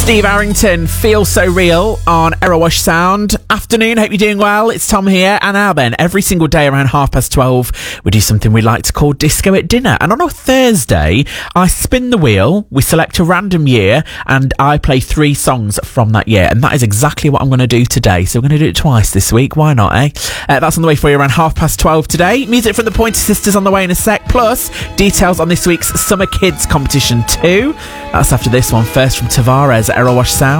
Steve Arrington, Feel So Real on Errorwash Sound. Afternoon, hope you're doing well. It's Tom here. And now then, every single day around 12:30, we do something we like to call Disco at Dinner. And on a Thursday, I spin the wheel, we select a random year, and I play 3 songs from that year. And that is exactly what I'm going to do today. So we're going to do it twice this week. Why not, eh? That's on the way for you around 12:30 today. Music from the Pointer Sisters on the way in a sec. Plus, details on this week's Summer Kids competition too. That's after this one. First from Tavares at Errorwash Sound.